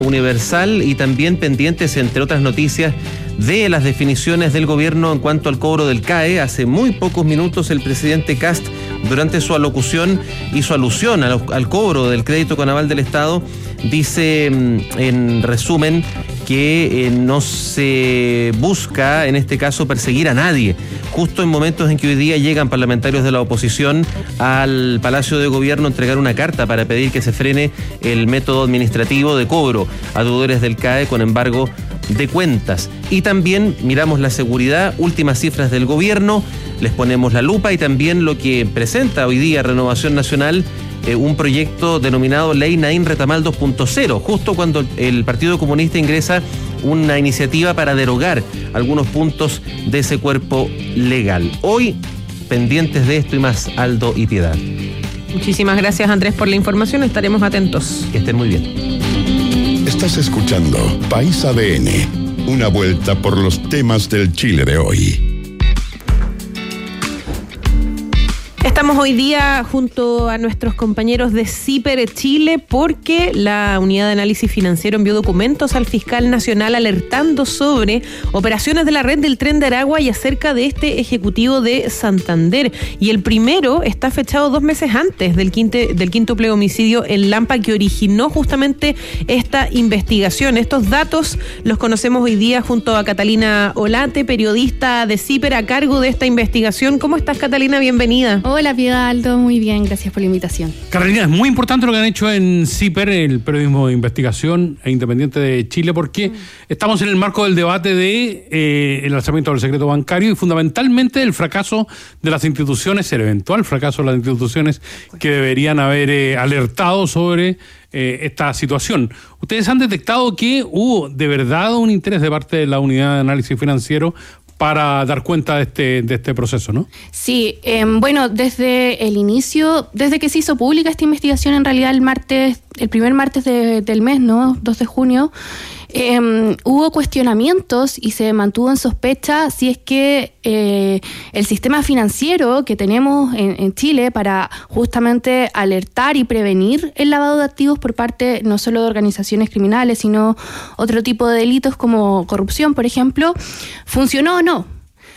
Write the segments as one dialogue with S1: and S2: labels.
S1: Universal y también pendientes, entre otras noticias, de las definiciones del gobierno en cuanto al cobro del CAE. Hace muy pocos minutos el presidente Kast, durante su alocución, hizo alusión al cobro del crédito con aval del Estado. Dice, en resumen, que no se busca, en este caso, perseguir a nadie. Justo en momentos en que hoy día llegan parlamentarios de la oposición al Palacio de Gobierno a entregar una carta para pedir que se frene el método administrativo de cobro a deudores del CAE con embargo de cuentas. Y también miramos la seguridad, últimas cifras del gobierno, les ponemos la lupa y también lo que presenta hoy día Renovación Nacional, un proyecto denominado Ley Naín Retamal 2.0, justo cuando el Partido Comunista ingresa una iniciativa para derogar algunos puntos de ese cuerpo legal. Hoy, pendientes de esto y más, Aldo y Piedad.
S2: Muchísimas gracias, Andrés, por la información. Estaremos atentos.
S1: Que estén muy bien.
S3: Estás escuchando País ADN, una vuelta por los temas del Chile de hoy.
S2: Estamos hoy día junto a nuestros compañeros de CIPER Chile porque la Unidad de Análisis Financiero envió documentos al fiscal nacional alertando sobre operaciones de la red del Tren de Aragua y acerca de este ejecutivo de Santander. Y el primero está fechado 2 meses antes del quíntuple homicidio en Lampa que originó justamente esta investigación. Estos datos los conocemos hoy día junto a Catalina Olate, periodista de CIPER a cargo de esta investigación. ¿Cómo estás, Catalina? Bienvenida.
S4: Hola, Piedad, Aldo, muy bien, gracias por la invitación.
S5: Carolina, es muy importante lo que han hecho en CIPER, el periodismo de investigación e independiente de Chile, porque estamos en el marco del debate de el lanzamiento del secreto bancario y fundamentalmente el fracaso de las instituciones, el eventual fracaso de las instituciones que deberían haber alertado sobre esta situación. ¿Ustedes han detectado que hubo de verdad un interés de parte de la Unidad de Análisis Financiero para dar cuenta de este proceso, ¿no? Sí,
S4: bueno, desde el inicio, desde que se hizo pública esta investigación, en realidad el primer martes del mes, ¿no? 2 de junio, hubo cuestionamientos y se mantuvo en sospecha si es que el sistema financiero que tenemos en Chile para justamente alertar y prevenir el lavado de activos por parte no solo de organizaciones criminales, sino otro tipo de delitos como corrupción, por ejemplo, funcionó o no.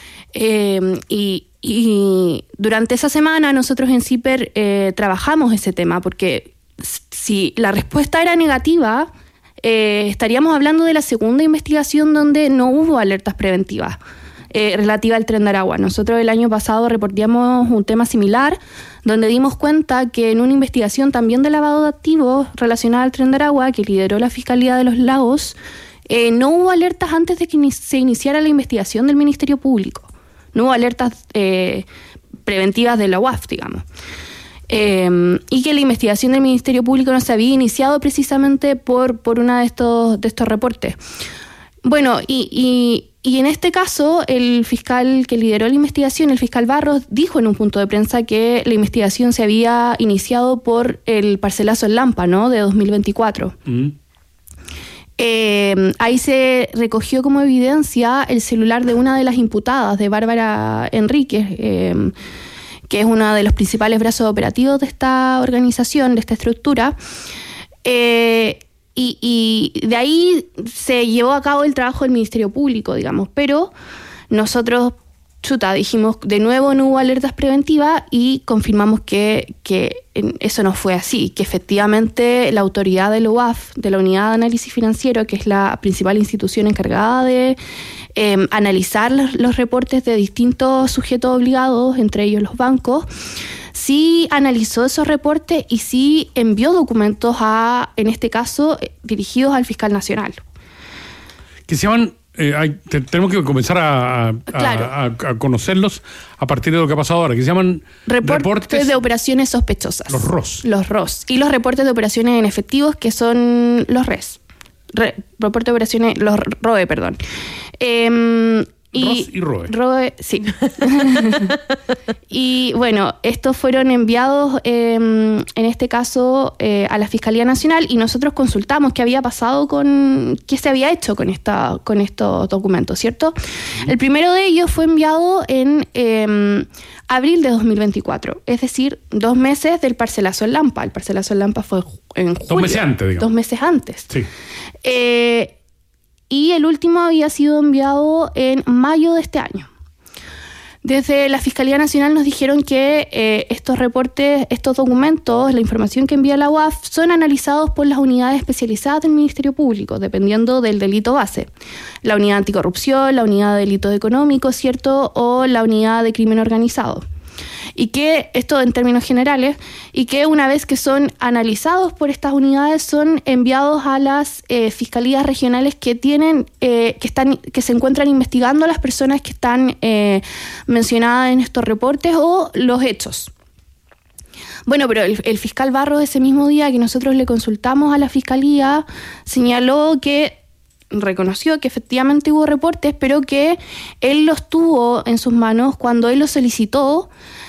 S4: Y durante esa semana nosotros en CIPER trabajamos ese tema, porque si la respuesta era negativa, estaríamos hablando de la segunda investigación donde no hubo alertas preventivas relativa al Tren de Aragua. Nosotros el año pasado reportamos un tema similar, donde dimos cuenta que en una investigación también de lavado de activos relacionada al Tren de Aragua, que lideró la Fiscalía de los Lagos, no hubo alertas antes de que se iniciara la investigación del Ministerio Público. No hubo alertas preventivas de la UAF, digamos. Y que la investigación del Ministerio Público no se había iniciado precisamente por uno de estos reportes. Bueno, y en este caso, el fiscal que lideró la investigación, el fiscal Barros, dijo en un punto de prensa que la investigación se había iniciado por el parcelazo en Lampa, ¿no?, de 2024. Ahí se recogió como evidencia el celular de una de las imputadas, de Bárbara Enríquez, que es uno de los principales brazos operativos de esta organización, de esta estructura. Y de ahí se llevó a cabo el trabajo del Ministerio Público, digamos, pero nosotros, dijimos, de nuevo no hubo alertas preventivas y confirmamos que eso no fue así, que efectivamente la autoridad de la UAF, de la Unidad de Análisis Financiero, que es la principal institución encargada de analizar los reportes de distintos sujetos obligados, entre ellos los bancos, sí analizó esos reportes y sí envió documentos en este caso, dirigidos al fiscal nacional.
S5: Que se llaman, tenemos que comenzar a conocerlos a partir de lo que ha pasado ahora, que se llaman reportes
S4: de operaciones sospechosas.
S5: Los ROS.
S4: Los ROS. Y los reportes de operaciones en efectivos, que son los RES. Reporte de operaciones, los ROE, perdón.
S5: Ross y Roe.
S4: Roe, sí. Y bueno, estos fueron enviados, en este caso, a la Fiscalía Nacional, y nosotros consultamos qué había pasado qué se había hecho con estos documentos, ¿cierto? El primero de ellos fue enviado en abril de 2024, es decir, 2 meses del parcelazo en Lampa. El parcelazo en Lampa fue en julio.
S5: 2 meses antes, digamos.
S4: 2 meses antes.
S5: Sí.
S4: Y el último había sido enviado en mayo de este año. Desde la Fiscalía Nacional nos dijeron que estos reportes, estos documentos, la información que envía la UAF, son analizados por las unidades especializadas del Ministerio Público, dependiendo del delito base. La unidad anticorrupción, la unidad de delitos económicos, ¿cierto? O la unidad de crimen organizado. Y que, esto en términos generales, y que una vez que son analizados por estas unidades son enviados a las fiscalías regionales que tienen, que se encuentran investigando a las personas que están mencionadas en estos reportes o los hechos. Bueno, pero el fiscal Barros, ese mismo día que nosotros le consultamos a la fiscalía, reconoció que efectivamente hubo reportes, pero que él los tuvo en sus manos cuando él los solicitó,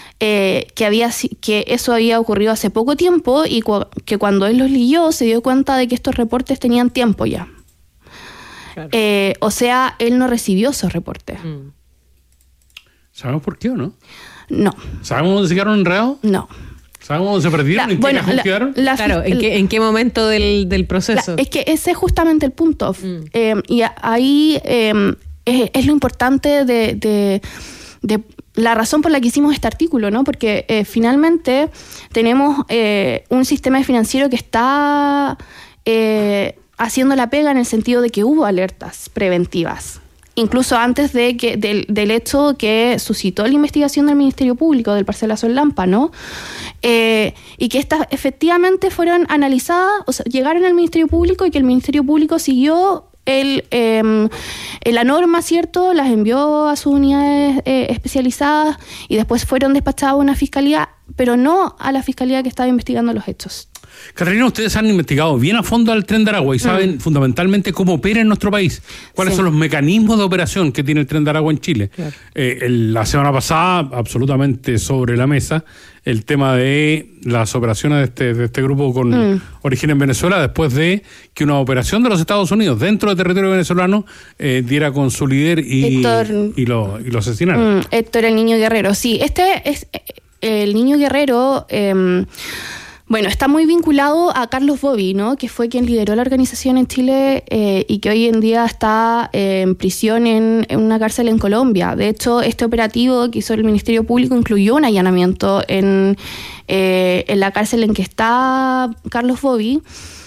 S4: que eso había ocurrido hace poco tiempo y que cuando él los leyó se dio cuenta de que estos reportes tenían tiempo ya. Claro. O sea, él no recibió esos reportes.
S5: ¿Sabemos por qué o no?
S4: No.
S5: ¿Sabemos dónde se quedaron enredados?
S4: No.
S5: ¿Sabemos dónde se perdieron? ¿En qué cajón quedaron?
S2: Claro, ¿en qué momento del proceso?
S4: Es que ese es justamente el punto. Y ahí es lo importante de la razón por la que hicimos este artículo, ¿no? Porque finalmente tenemos un sistema financiero que está haciendo la pega en el sentido de que hubo alertas preventivas, incluso antes del hecho que suscitó la investigación del Ministerio Público del parcelazo en Lampa, ¿no? Y que estas efectivamente fueron analizadas, o sea, llegaron al Ministerio Público y que el Ministerio Público siguió la norma, ¿cierto? Las envió a sus unidades especializadas y después fueron despachadas a una fiscalía, pero no a la fiscalía que estaba investigando los hechos.
S5: Catarina, ustedes han investigado bien a fondo al Tren de Aragua y saben fundamentalmente cómo opera en nuestro país. ¿Cuáles son los mecanismos de operación que tiene el Tren de Aragua en Chile? Claro. La semana pasada, absolutamente sobre la mesa, el tema de las operaciones de este grupo con origen en Venezuela, después de que una operación de los Estados Unidos dentro del territorio venezolano diera con su líder y lo asesinaron.
S4: Héctor el Niño Guerrero, sí. Este es el Niño Guerrero. Bueno, está muy vinculado a Carlos Bobby, ¿no? Que fue quien lideró la organización en Chile y que hoy en día está en prisión en una cárcel en Colombia. De hecho, este operativo que hizo el Ministerio Público incluyó un allanamiento en la cárcel en que está Carlos Bobby.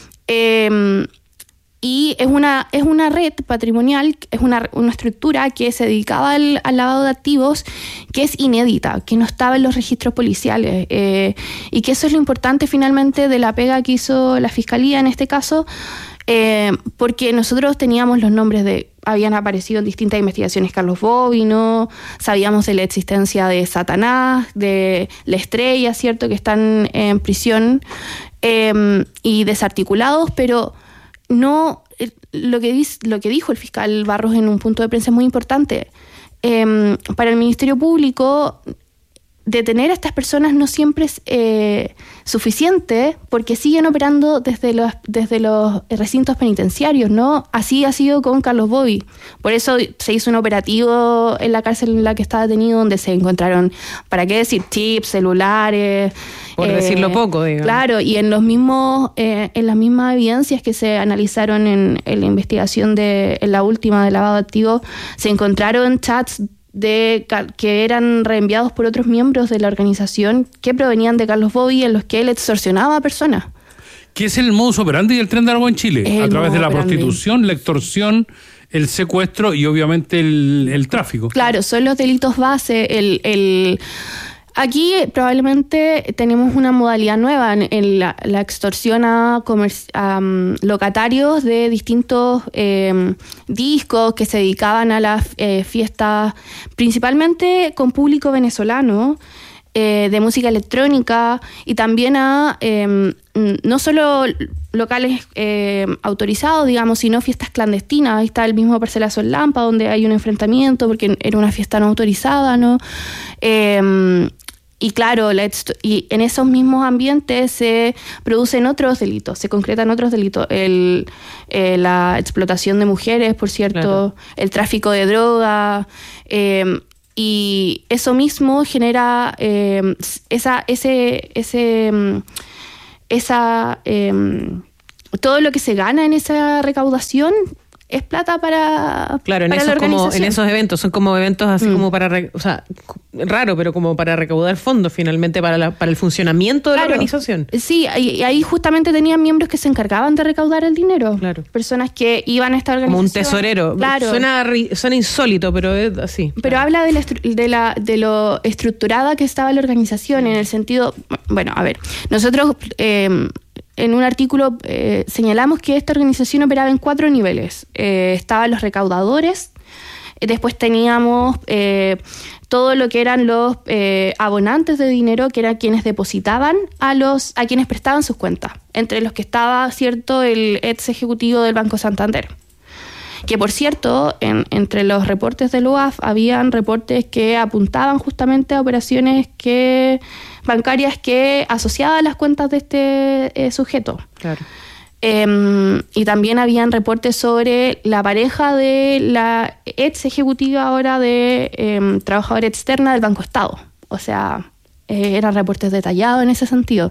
S4: Y es una red patrimonial, es una estructura que se dedicaba al lavado de activos, que es inédita, que no estaba en los registros policiales, y que eso es lo importante finalmente de la pega que hizo la Fiscalía en este caso, porque nosotros teníamos los nombres habían aparecido en distintas investigaciones Carlos Bobby, ¿no? Sabíamos de la existencia de Satanás, de La Estrella, ¿cierto?, que están en prisión y desarticulados, pero no, lo que dijo el fiscal Barros en un punto de prensa es muy importante. Para el Ministerio Público, detener a estas personas no siempre es suficiente, porque siguen operando desde los recintos penitenciarios, ¿no? Así ha sido con Carlos Bobby. Por eso se hizo un operativo en la cárcel en la que está detenido, donde se encontraron, ¿para qué decir?, chips, celulares.
S2: Por decirlo poco, digamos.
S4: Claro, y en las mismas evidencias que se analizaron en la investigación en la última de lavado de activos, se encontraron chats que eran reenviados por otros miembros de la organización que provenían de Carlos Bobby, en los que él extorsionaba a personas.
S5: ¿Qué es el modus operandi del Tren de Aragua en Chile? A través de la prostitución, la extorsión, el secuestro y obviamente el tráfico. Claro,
S4: son los delitos base. Aquí probablemente tenemos una modalidad nueva en la extorsión a locatarios de distintos discos que se dedicaban a las fiestas, principalmente con público venezolano, de música electrónica, y también a no solo locales autorizados, digamos, y no fiestas clandestinas. Ahí está el mismo Parcelazo en Lampa, donde hay un enfrentamiento porque era una fiesta no autorizada, ¿no? Y claro, y en esos mismos ambientes se producen otros delitos, se concretan otros delitos. La explotación de mujeres, por cierto, claro. El tráfico de droga, y eso mismo genera todo lo que se gana en esa recaudación es plata para
S2: claro, en
S4: para
S2: esos
S4: la organización.
S2: Como en esos eventos son como eventos así como para o sea, raro, pero como para recaudar fondos finalmente para el funcionamiento de la organización.
S4: Sí, y ahí justamente tenían miembros que se encargaban de recaudar el dinero.
S2: Claro.
S4: Personas que iban a esta organización.
S2: Como un tesorero.
S4: Claro.
S2: Suena insólito, pero es así.
S4: Pero
S2: claro.
S4: habla de lo estructurada que estaba la organización en el sentido, bueno, a ver, nosotros en un artículo señalamos que esta organización operaba en 4 niveles. Estaban los recaudadores, después teníamos todo lo que eran los abonantes de dinero, que eran quienes depositaban a quienes prestaban sus cuentas, entre los que estaba, cierto, el ex ejecutivo del Banco Santander. Que por cierto, entre los reportes del UAF habían reportes que apuntaban justamente a operaciones bancarias que asociadas a las cuentas de este sujeto.
S2: Claro.
S4: Y también habían reportes sobre la pareja de la ex ejecutiva ahora de trabajadora externa del Banco Estado. O sea, eran reportes detallados en ese sentido.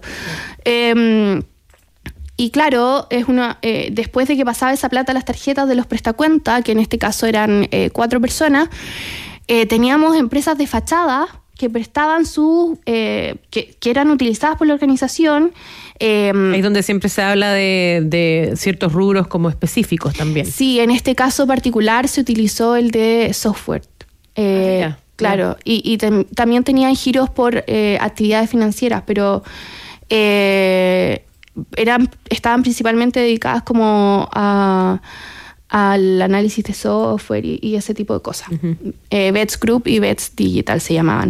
S4: Y claro, después de que pasaba esa plata a las tarjetas de los prestacuentas, que en este caso eran 4 personas, teníamos empresas de fachada que prestaban que eran utilizadas por la organización.
S2: Ahí es donde siempre se habla de ciertos rubros como específicos también.
S4: Sí, en este caso particular se utilizó el de software. Claro, y también tenían giros por actividades financieras, pero estaban principalmente dedicadas como al análisis de software y ese tipo de cosas. Uh-huh. Bets Group y Bets Digital se llamaban.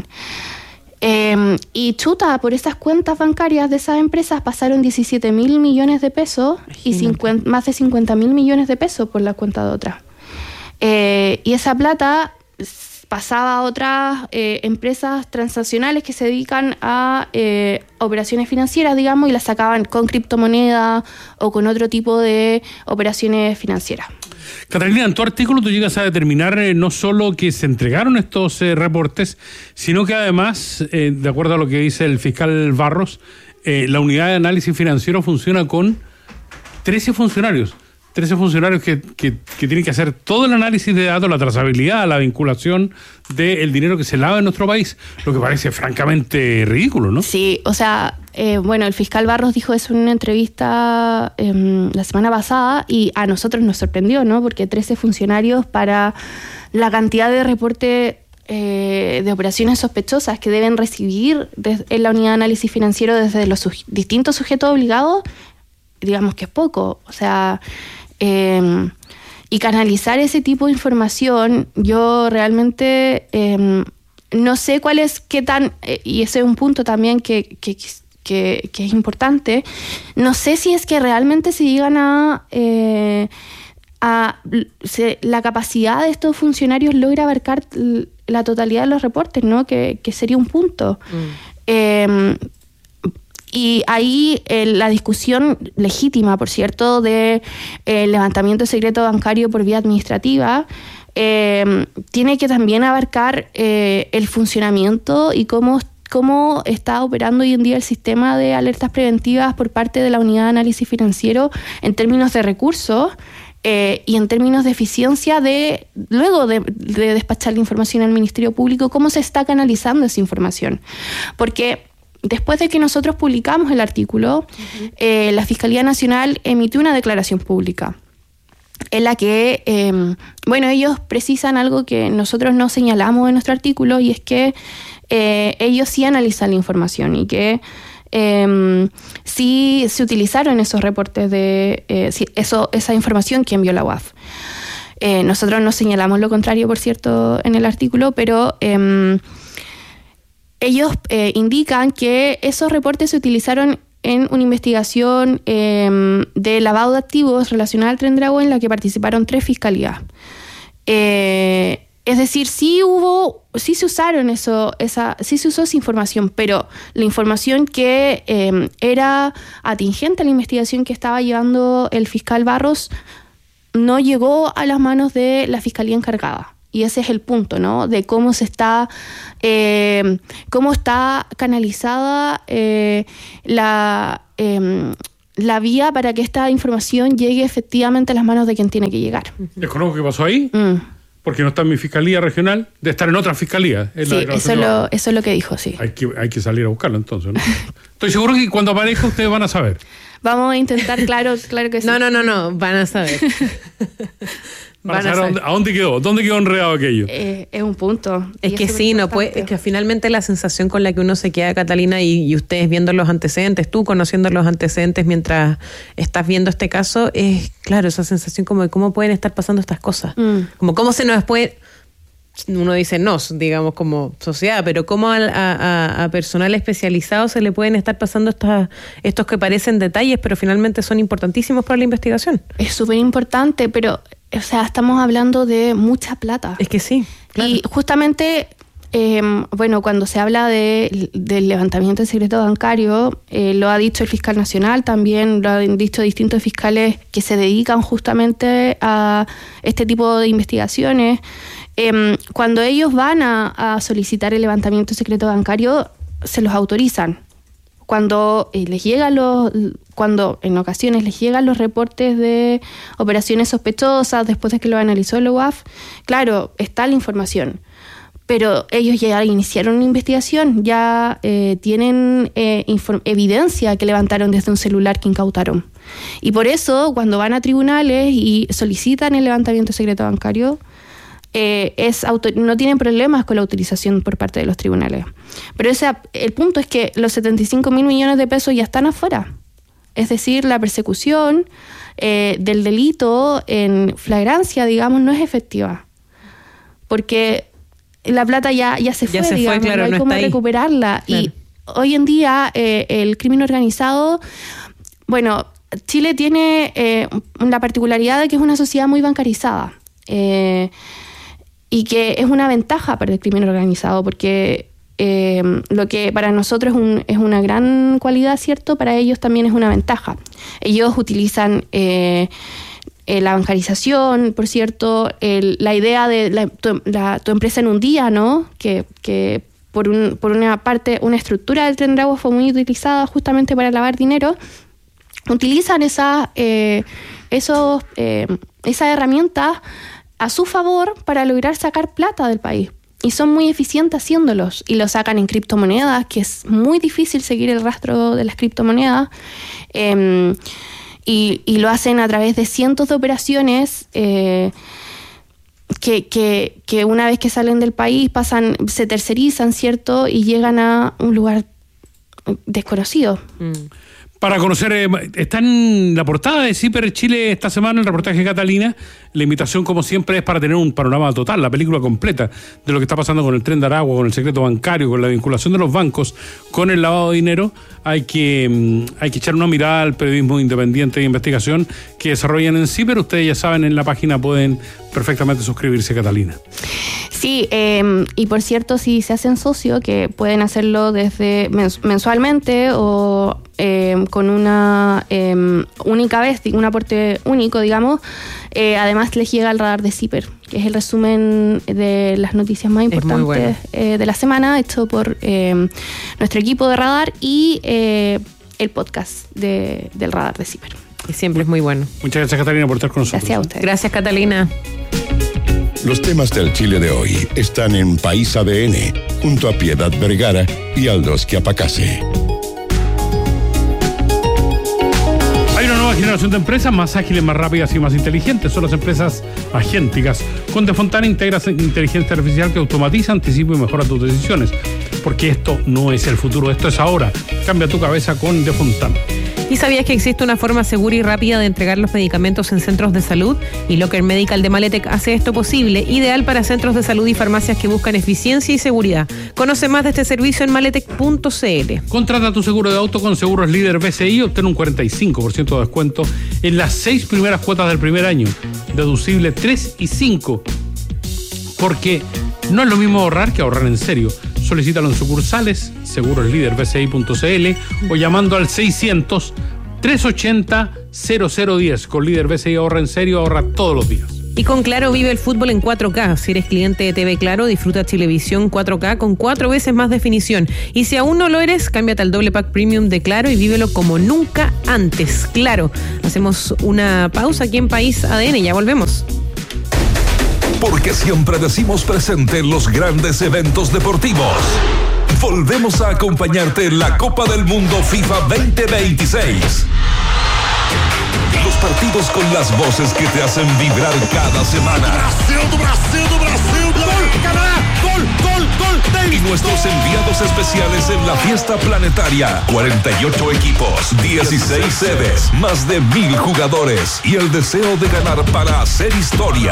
S4: Y chuta, por esas cuentas bancarias de esas empresas pasaron 17.000 millones de pesos y más de 50.000 millones de pesos por la cuenta de otras. Y esa plata pasaba a otras empresas transnacionales que se dedican a operaciones financieras, digamos, y las sacaban con criptomoneda o con otro tipo de operaciones financieras.
S5: Catalina, en tu artículo tú llegas a determinar no solo que se entregaron estos reportes, sino que además, de acuerdo a lo que dice el fiscal Barros, la unidad de análisis financiero funciona con 13 funcionarios. 13 funcionarios que tienen que hacer todo el análisis de datos, la trazabilidad, la vinculación del dinero que se lava en nuestro país, lo que parece francamente ridículo, ¿no?
S4: Sí, o sea, el fiscal Barros dijo eso en una entrevista la semana pasada y a nosotros nos sorprendió, ¿no? Porque 13 funcionarios para la cantidad de reportes de operaciones sospechosas que deben recibir en la unidad de análisis financiero desde los distintos sujetos obligados, digamos que es poco, o sea... y canalizar ese tipo de información, yo realmente no sé qué tan, y ese es un punto también que es importante, no sé si es que realmente se llegan la capacidad de estos funcionarios logra abarcar la totalidad de los reportes, ¿no? Que sería un punto. Y ahí la discusión legítima, por cierto, de el levantamiento de secreto bancario por vía administrativa tiene que también abarcar el funcionamiento y cómo está operando hoy en día el sistema de alertas preventivas por parte de la unidad de análisis financiero en términos de recursos y en términos de eficiencia luego de despachar la información al Ministerio Público, cómo se está canalizando esa información. Porque después de que nosotros publicamos el artículo, la Fiscalía Nacional emitió una declaración pública en la que, ellos precisan algo que nosotros no señalamos en nuestro artículo y es que ellos sí analizan la información y que sí se utilizaron esos reportes esa información que envió la UAF. Nosotros no señalamos lo contrario, por cierto, en el artículo, pero... ellos indican que esos reportes se utilizaron en una investigación de lavado de activos relacionada al Tren Dragón en la que participaron 3 fiscalías. Es decir, sí se usó esa información, pero la información que era atingente a la investigación que estaba llevando el fiscal Barros no llegó a las manos de la fiscalía encargada. Y ese es el punto, ¿no? De cómo está canalizada la vía para que esta información llegue efectivamente a las manos de quien tiene que llegar.
S5: ¿Desconozco qué pasó ahí? Porque no está en mi fiscalía regional, de estar en otra fiscalía.
S4: Sí, eso es lo que dijo, sí.
S5: Hay que salir a buscarlo entonces, ¿no? Estoy seguro que cuando aparezca ustedes van a saber.
S4: Vamos a intentar, claro que sí.
S2: No, van a saber.
S5: Van a saber a dónde quedó, enredado aquello.
S4: Es un punto.
S2: Es que sí, no puede, es que finalmente la sensación con la que uno se queda, Catalina, y ustedes viendo los antecedentes, tú conociendo los antecedentes mientras estás viendo este caso, es claro, esa sensación como de cómo pueden estar pasando estas cosas. Como cómo se nos puede, uno dice nos, digamos, como sociedad, pero cómo a personal especializado se le pueden estar pasando estos que parecen detalles, pero finalmente son importantísimos para la investigación.
S4: Es súper importante, pero o sea, estamos hablando de mucha plata.
S2: Es que sí, claro.
S4: Y justamente, cuando se habla del levantamiento del secreto bancario, lo ha dicho el fiscal nacional, también lo han dicho distintos fiscales que se dedican justamente a este tipo de investigaciones. Cuando ellos van a solicitar el levantamiento del secreto bancario, se los autorizan. Cuando en ocasiones les llegan los reportes de operaciones sospechosas después de que lo analizó la UAF, claro, está la información. Pero ellos ya iniciaron una investigación, ya tienen evidencia que levantaron desde un celular que incautaron. Y por eso, cuando van a tribunales y solicitan el levantamiento secreto bancario, no tienen problemas con la autorización por parte de los tribunales. Pero el punto es que los 75.000 millones de pesos ya están afuera. Es decir, la persecución del delito en flagrancia, digamos, no es efectiva. Porque la plata ya se fue, digamos,
S2: claro,
S4: no hay cómo recuperarla. Claro. Y hoy en día el crimen organizado, Chile tiene la particularidad de que es una sociedad muy bancarizada. Y que es una ventaja para el crimen organizado, porque lo que para nosotros es una gran cualidad, ¿cierto? Para ellos también es una ventaja. Ellos utilizan la bancarización, por cierto, la idea de tu empresa en un día, ¿no? Que por una parte, una estructura del Tren Dragón fue muy utilizada justamente para lavar dinero. Utilizan esas herramientas a su favor para lograr sacar plata del país. Y son muy eficientes haciéndolos. Y lo sacan en criptomonedas, que es muy difícil seguir el rastro de las criptomonedas. Y lo hacen a través de cientos de operaciones que una vez que salen del país se tercerizan, ¿cierto? Y llegan a un lugar desconocido.
S5: Para conocer, está en la portada de CIPER Chile esta semana el reportaje de Catalina. La invitación, como siempre, es para tener un panorama total, la película completa de lo que está pasando con el Tren de Aragua, con el secreto bancario, con la vinculación de los bancos, con el lavado de dinero. Hay que echar una mirada al periodismo independiente de investigación que desarrollan en CIPER. Ustedes ya saben, en la página pueden perfectamente suscribirse, Catalina.
S4: Sí, y por cierto, si se hacen socio, que pueden hacerlo desde mensualmente o con una única vez, un aporte único, digamos. Además les llega el radar de CIPER, que es el resumen de las noticias más importantes de la semana, hecho por nuestro equipo de radar y el podcast del radar de CIPER.
S2: Y siempre es muy bueno.
S5: Muchas gracias, Catalina, por estar con nosotros.
S4: Gracias a ustedes.
S2: Gracias, Catalina.
S3: Los temas del Chile de hoy están en País ADN, junto a Piedad Vergara y Aldo Schiapacase.
S5: Hay una nueva generación de empresas más ágiles, más rápidas y más inteligentes. Son las empresas agénticas. Con De Fontana integras inteligencia artificial que automatiza, anticipa y mejora tus decisiones. Porque esto no es el futuro, esto es ahora. Cambia tu cabeza con De Fontana.
S2: ¿Y sabías que existe una forma segura y rápida de entregar los medicamentos en centros de salud? Y Locker Medical de Maletec hace esto posible, ideal para centros de salud y farmacias que buscan eficiencia y seguridad. Conoce más de este servicio en maletec.cl.
S5: Contrata tu seguro de auto con Seguros Líder BCI y obtén un 45% de descuento en las 6 primeras cuotas del primer año, deducible 3 y 5, porque no es lo mismo ahorrar que ahorrar en serio. Solicítalo en sucursales, seguroslíderbci.cl o llamando al 600-380-0010. Con Líder BCI ahorra en serio, ahorra todos los días.
S2: Y con Claro vive el fútbol en 4K. Si eres cliente de TV Claro, disfruta Chilevisión 4K con 4 veces más definición. Y si aún no lo eres, cámbiate al doble pack premium de Claro y vívelo como nunca antes. Claro. Hacemos una pausa aquí en País ADN, ya volvemos.
S6: Porque siempre decimos presente en los grandes eventos deportivos. Volvemos a acompañarte en la Copa del Mundo FIFA 2026. Los partidos con las voces que te hacen vibrar cada semana. Brasil. Gol, Canadá, gol. Y nuestros enviados especiales en la fiesta planetaria. 48 equipos, 16 sedes, más de 1,000 jugadores y el deseo de ganar para hacer historia.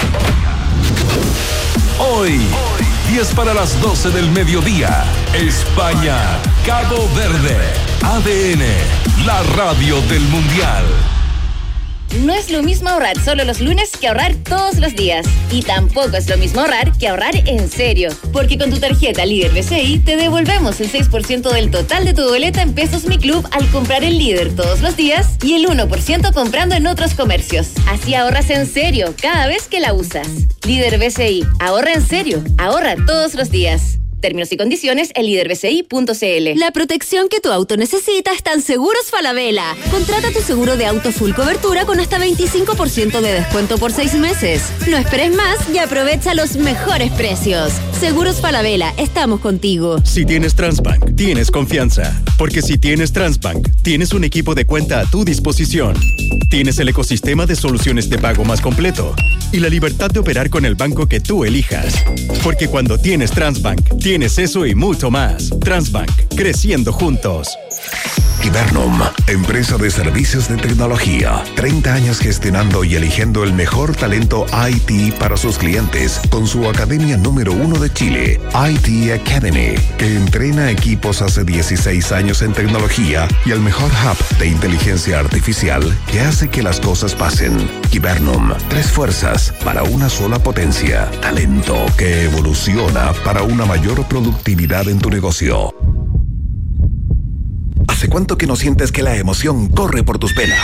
S6: Hoy, 10 para las 12 del mediodía, España, Cabo Verde, ADN, la radio del Mundial.
S7: No es lo mismo ahorrar solo los lunes que ahorrar todos los días. Y tampoco es lo mismo ahorrar que ahorrar en serio. Porque con tu tarjeta Líder BCI te devolvemos el 6% del total de tu boleta en Pesos Mi Club al comprar el Líder todos los días y el 1% comprando en otros comercios. Así ahorras en serio cada vez que la usas. Líder BCI, ahorra en serio, ahorra todos los días. Términos y condiciones en liderbci.cl.
S8: La protección que tu auto necesita está en Seguros Falabella. Contrata tu seguro de auto full cobertura con hasta 25% de descuento por 6 meses. No esperes más y aprovecha los mejores precios. Seguros Falabella, estamos contigo.
S9: Si tienes Transbank, tienes confianza. Porque si tienes Transbank, tienes un equipo de cuenta a tu disposición. Tienes el ecosistema de soluciones de pago más completo y la libertad de operar con el banco que tú elijas. Porque cuando tienes Transbank, tienes eso y mucho más. Transbank, creciendo juntos.
S3: Hibernum, empresa de servicios de tecnología. 30 años gestionando y eligiendo el mejor talento IT para sus clientes con su academia número 1 de Chile, IT Academy, que entrena equipos hace 16 años en tecnología y el mejor hub de inteligencia artificial que hace que las cosas pasen. Hibernum, 3 fuerzas para una sola potencia. Talento que evoluciona para una mayor productividad en tu negocio. ¿Hace cuánto que no sientes que la emoción corre por tus venas?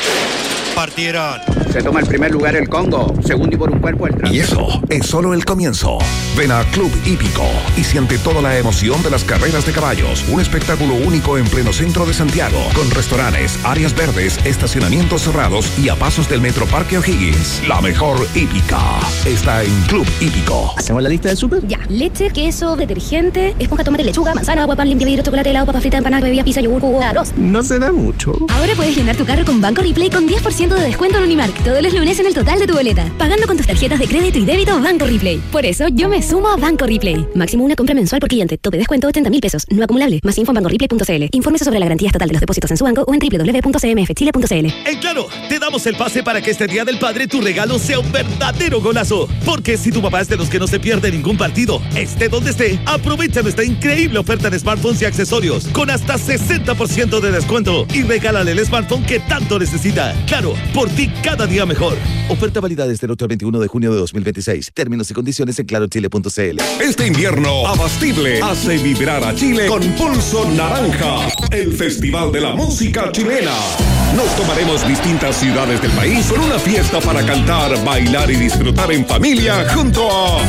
S10: Partieron. Se toma el primer lugar el Congo, segundo y por un cuerpo el Trump.
S3: Y eso es solo el comienzo. Ven a Club Hípico y siente toda la emoción de las carreras de caballos. Un espectáculo único en pleno centro de Santiago, con restaurantes, áreas verdes, estacionamientos cerrados y a pasos del Metro Parque O'Higgins. La mejor hípica está en Club Hípico.
S11: ¿Hacemos la lista del súper?
S12: Ya. Leche, queso, detergente, esponja, tomate, lechuga, manzana, agua, pan, limpia vidrio, chocolate, helado, papa frita, empanada, bebida, pizza, yogur, jugo, arroz.
S11: No se da mucho.
S12: Ahora puedes llenar tu carro con Banco Replay con 10% de descuento en Unimark todos los lunes en el total de tu boleta, pagando con tus tarjetas de crédito y débito Banco Replay. Por eso yo me sumo a Banco Replay. Máximo una compra mensual por cliente. Tope descuento 80.000 pesos. No acumulable. Más info en bancoreplay.cl. Infórmese sobre la garantía estatal de los depósitos en su banco o en www.cmfchile.cl.
S13: En Claro, te damos el pase para que este Día del Padre tu regalo sea un verdadero golazo. Porque si tu papá es de los que no se pierde ningún partido, esté donde esté, aprovecha nuestra increíble oferta de smartphones y accesorios con hasta 60% de descuento y regálale el smartphone que tanto necesita. Claro, por ti cada día mejor. Oferta válida desde el 8 al 21 de junio de 2026. Términos y condiciones en clarochile.cl.
S3: Este invierno, Abastible hace vibrar a Chile con Pulso Naranja, el festival de la música chilena. Nos tomaremos distintas ciudades del país con una fiesta para cantar, bailar y disfrutar en familia junto a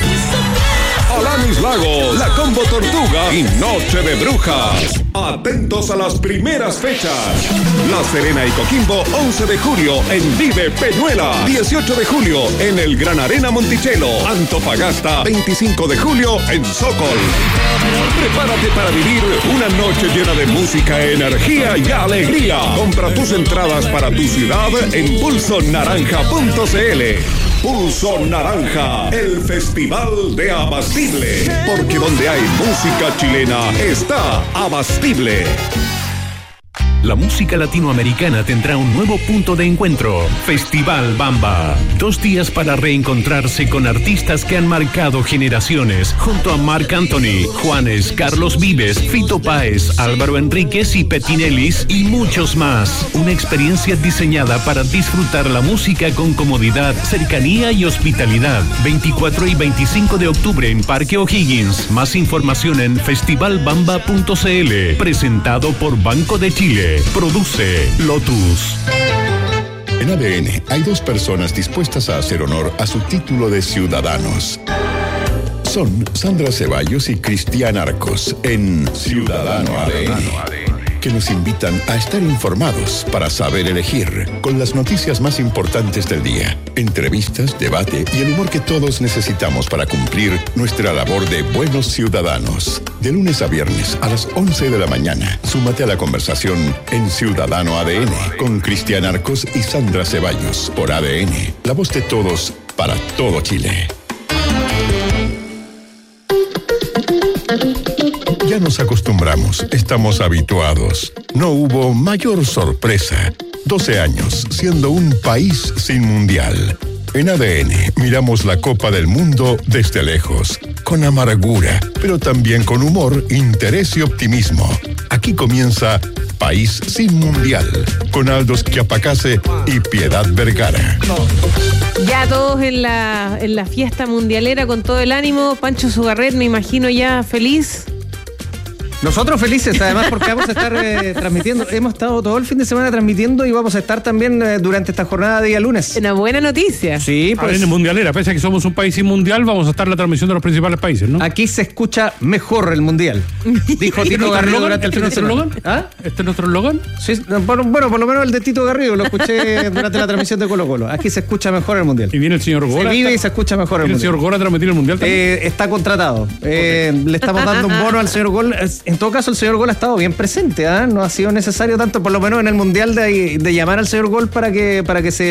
S3: Alanis Lagos, La Combo Tortuga y Noche de Brujas. Atentos a las primeras fechas. La Serena y Coquimbo, 11 de julio en Vive Peñuela. 18 de julio en el Gran Arena Monticello. Antofagasta, 25 de julio en Sokol. Prepárate para vivir una noche llena de música, energía y alegría. Compra tus entradas para tu ciudad en pulsonaranja.cl. Pulso Naranja, el festival de Abastible. Porque donde hay música chilena está Abastible.
S14: la música latinoamericana tendrá un nuevo punto de encuentro. Festival Bamba. 2 días para reencontrarse con artistas que han marcado generaciones, junto a Marc Anthony, Juanes, Carlos Vives, Fito Páez, Álvaro Enríquez y Petinelis y muchos más. Una experiencia diseñada para disfrutar la música con comodidad, cercanía y hospitalidad. 24 y 25 de octubre en Parque O'Higgins. Más información en festivalbamba.cl. Presentado por Banco de Chile. Produce Lotus.
S15: En ADN hay 2 personas dispuestas a hacer honor a su título de ciudadanos. Son Sandra Ceballos y Cristian Arcos en Ciudadano ADN, que nos invitan a estar informados para saber elegir, con las noticias más importantes del día, entrevistas, debate y el humor que todos necesitamos para cumplir nuestra labor de buenos ciudadanos. De lunes a viernes a las 11 de la mañana, súmate a la conversación en Ciudadano ADN con Cristian Arcos y Sandra Ceballos por ADN, la voz de todos para todo Chile. Ya nos acostumbramos, estamos habituados. No hubo mayor sorpresa. 12 años siendo un país sin mundial. En ADN miramos la Copa del Mundo desde lejos, con amargura, pero también con humor, interés y optimismo. Aquí comienza País sin Mundial, con Aldo Schiapacase y Piedad Vergara.
S2: Ya todos en la fiesta mundialera con todo el ánimo. Pancho Sugarret, me imagino ya feliz.
S1: Nosotros felices, además, porque vamos a estar transmitiendo. Hemos estado todo el fin de semana transmitiendo y vamos a estar también durante esta jornada de día lunes.
S2: Una buena noticia.
S1: Sí, pues.
S5: En mundialera, pese a que somos un país sin mundial, vamos a estar en la transmisión de los principales países, ¿no?
S1: Aquí se escucha mejor el mundial, dijo Tito Garrido durante el fin de semana.
S5: ¿Ah? ¿Este es nuestro eslogan?
S1: Sí, bueno, por lo menos el de Tito Garrido lo escuché durante la transmisión de Colo Colo. Aquí se escucha mejor el mundial.
S5: Y viene el señor Gora.
S1: Se vive y se escucha mejor el mundial.
S5: ¿El señor Gora a transmitir el mundial también?
S1: Está contratado. Le estamos dando un bono al señor Gol. En todo caso, el señor Gol ha estado bien presente, ¿eh? No ha sido necesario tanto, por lo menos en el mundial, de llamar al señor Gol para que se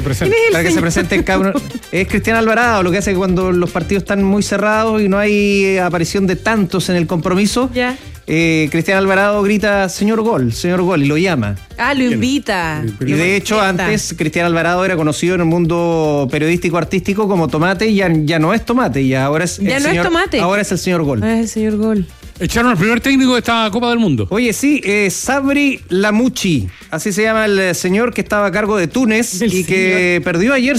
S1: presente en cada uno. Es Cristian Alvarado, lo que hace que cuando los partidos están muy cerrados y no hay aparición de tantos en el compromiso, Cristian Alvarado grita señor Gol, y lo llama.
S2: Lo invita.
S1: Y de hecho, antes Cristian Alvarado era conocido en el mundo periodístico artístico como Tomate, y ya no es Tomate, y ahora es
S2: es Tomate.
S1: Ahora es el señor Gol.
S2: Es el señor Gol.
S5: Echaron al primer técnico de esta Copa del Mundo.
S1: Oye, sí, Sabri Lamouchi, así se llama el señor que estaba a cargo de Túnez que perdió ayer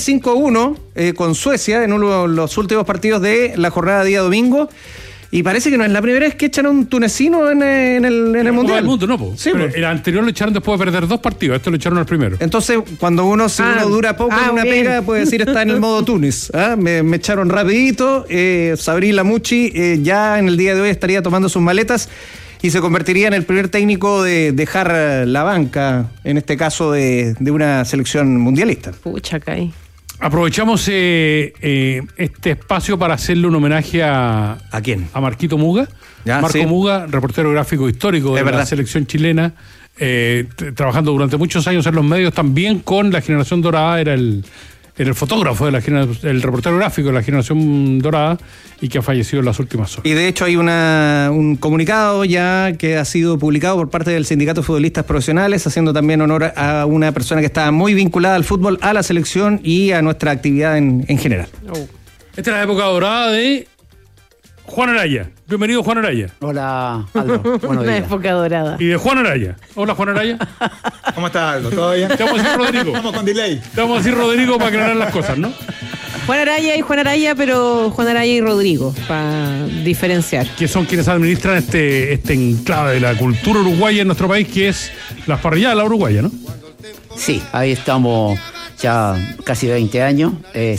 S1: 5-1 con Suecia en uno de los últimos partidos de la jornada día domingo. Y parece que no es la primera vez que echan a un tunecino en el Mundial.
S5: El mundo, no, po. Sí, pero el anterior lo echaron después de perder 2 partidos. Este lo echaron al primero.
S1: Entonces, cuando uno dura poco en una pega, puede decir está en el modo Túnez. Me echaron rapidito. Sabri Lamouchi ya en el día de hoy estaría tomando sus maletas y se convertiría en el primer técnico de dejar la banca, en este caso de una selección mundialista.
S2: Pucha, caí.
S5: Aprovechamos este espacio para hacerle un homenaje a
S1: quién?
S5: A Marquito Muga. Marco Muga, reportero gráfico histórico de la selección chilena, trabajando durante muchos años en los medios, también con la generación dorada, era el fotógrafo el reportero gráfico de la generación dorada, y que ha fallecido en las últimas horas.
S1: Y de hecho hay un comunicado ya que ha sido publicado por parte del Sindicato de Futbolistas Profesionales, haciendo también honor a una persona que estaba muy vinculada al fútbol, a la selección y a nuestra actividad en general.
S5: Esta es la época dorada de Juan Araya. Bienvenido, Juan Araya.
S16: Hola, Aldo. Buenos días.
S2: Una época dorada.
S5: Y de Juan Araya. Hola, Juan Araya.
S17: ¿Cómo estás, Aldo? ¿Todo bien?
S5: Te vamos a decir Rodrigo.
S17: Estamos con delay.
S5: Te vamos a decir Rodrigo para aclarar las cosas, ¿no?
S2: Juan Araya, pero Juan Araya y Rodrigo, para diferenciar.
S5: Que son quienes administran este enclave de la cultura uruguaya en nuestro país, que es las parrilladas de la uruguaya, ¿no?
S16: Sí, ahí estamos ya casi 20 años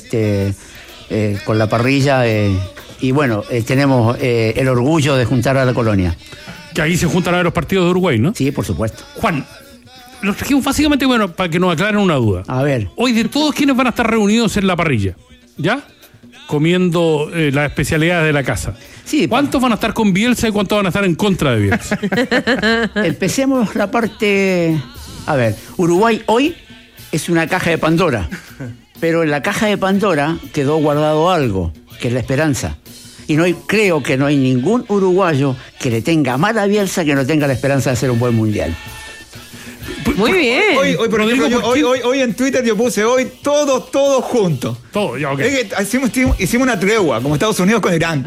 S16: con la parrilla. Y bueno, tenemos el orgullo de juntar a la colonia.
S5: Que ahí se juntan a ver los partidos de Uruguay, ¿no?
S16: Sí, por supuesto.
S5: Juan, los trajimos básicamente, para que nos aclaren una duda.
S16: A ver.
S5: Hoy, de todos quienes van a estar reunidos en la parrilla, ¿ya? Comiendo las especialidades de la casa.
S16: Sí.
S5: ¿Cuántos van a estar con Bielsa y cuántos van a estar en contra de Bielsa?
S16: Empecemos la parte... A ver, Uruguay hoy es una caja de Pandora. Pero en la caja de Pandora quedó guardado algo, que es la esperanza. Y creo que no hay ningún uruguayo que le tenga mal a Bielsa que no tenga la esperanza de hacer un buen mundial.
S2: Muy bien.
S17: Hoy, por ejemplo, hoy en Twitter yo puse todos juntos.
S5: Todo, ya, ok.
S17: Es que hicimos una tregua, como Estados Unidos con Irán.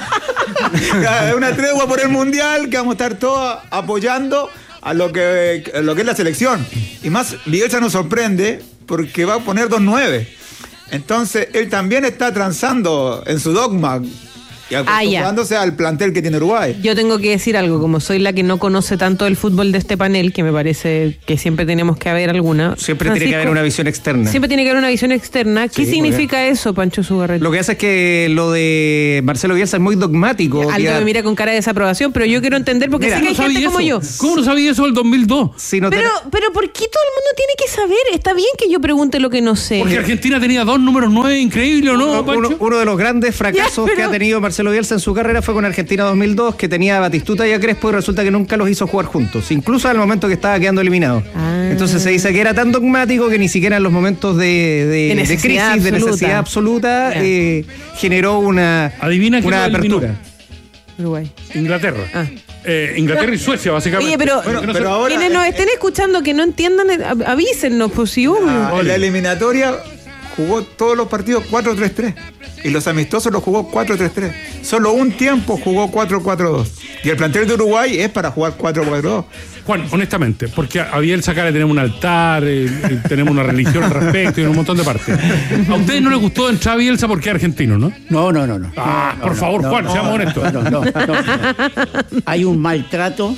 S17: Una tregua por el Mundial que vamos a estar todos apoyando a lo que es la selección. Y más, Bielsa nos sorprende porque va a poner 2-9. Entonces, él también está transando en su dogma y acostumbrándose al plantel que tiene Uruguay.
S2: Yo tengo que decir algo, como soy la que no conoce tanto el fútbol de este panel, que me parece que siempre tenemos que haber alguna.
S1: Siempre tiene que haber una visión externa.
S2: Siempre tiene que haber una visión externa. ¿Qué significa eso, Pancho Zugarreta?
S1: Lo que pasa es que lo de Marcelo Bielsa es muy dogmático.
S2: Aldo me mira con cara de desaprobación, pero yo quiero entender porque sé que hay gente como yo.
S5: ¿Cómo no sabía eso del 2002?
S1: Si no
S2: pero ¿por qué todo el mundo tiene que saber? Está bien que yo pregunte lo que no sé.
S5: Porque Argentina tenía 2 números 9, increíble, ¿o no, Pancho?
S1: Uno de los grandes fracasos que ha tenido Marcelo Bielsa en su carrera fue con Argentina 2002, que tenía a Batistuta y a Crespo, y resulta que nunca los hizo jugar juntos, incluso al momento que estaba quedando eliminado. Entonces se dice que era tan dogmático que ni siquiera en los momentos de crisis, de necesidad absoluta, generó una apertura.
S2: Uruguay.
S5: Inglaterra. Inglaterra y Suecia, básicamente.
S2: Oye, pero ahora, quienes nos estén escuchando que no entiendan, avísennos, pues si
S17: en la eliminatoria jugó todos los partidos 4-3-3. Y los amistosos los jugó 4-3-3. Solo un tiempo jugó 4-4-2. Y el plantel de Uruguay es para jugar 4-4-2.
S5: Juan, honestamente, porque a Bielsa acá le tenemos un altar, tenemos una religión al respecto y un montón de partes. ¿A ustedes no les gustó entrar a Bielsa porque es argentino, no?
S16: No.
S5: Por favor, Juan, seamos honestos.
S16: No. Hay un maltrato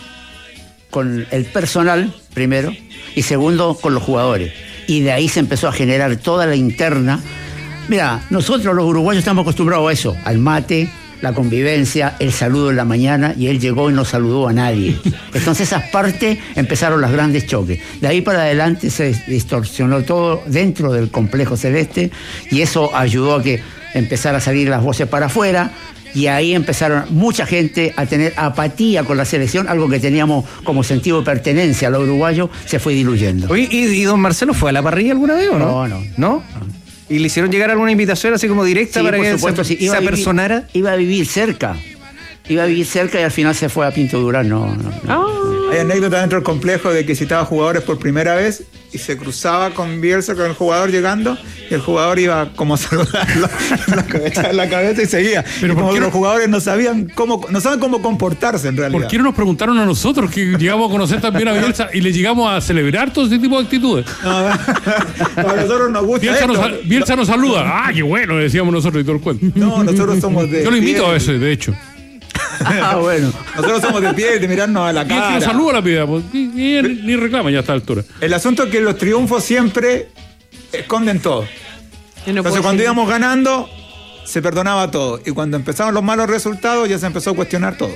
S16: con el personal, primero, y segundo, con los jugadores. Y de ahí se empezó a generar toda la interna. Mira, nosotros los uruguayos estamos acostumbrados a eso, al mate, la convivencia, el saludo en la mañana, y él llegó y no saludó a nadie. Entonces esas partes empezaron los grandes choques. De ahí para adelante se distorsionó todo dentro del complejo celeste, y eso ayudó a que empezara a salir las voces para afuera, y ahí empezaron mucha gente a tener apatía con la selección, algo que teníamos como sentido de pertenencia a los uruguayos, se fue diluyendo.
S1: Oye, ¿y don Marcelo fue a la parrilla alguna vez o no?
S16: No.
S1: ¿Y le hicieron llegar alguna invitación así como directa para que se apersonara?
S16: Iba a vivir cerca y al final se fue a Pinto Durán. No.
S17: Hay anécdota dentro del complejo de que visitaba jugadores por primera vez y se cruzaba con Bielsa, con el jugador llegando, y el jugador iba como a saludarlo, la cabeza y seguía. Pero como que los jugadores no saben cómo comportarse en realidad.
S5: ¿Por qué no nos preguntaron a nosotros que llegamos a conocer también a Bielsa y le llegamos a celebrar todo ese tipo de actitudes?
S17: A nosotros nos gusta
S5: Bielsa nos saluda. ¡Ah, qué bueno! Decíamos nosotros y todo el cuento.
S17: No, nosotros somos de...
S5: Yo lo invito a veces, de hecho.
S17: Bueno. Nosotros somos de pie, de mirarnos a la cara.
S5: Y el que saluda a la piedra, pues, ni reclama ya a esta altura.
S17: El asunto es que los triunfos siempre esconden todo. Entonces cuando íbamos ganando, se perdonaba todo. Y cuando empezaron los malos resultados, ya se empezó a cuestionar todo.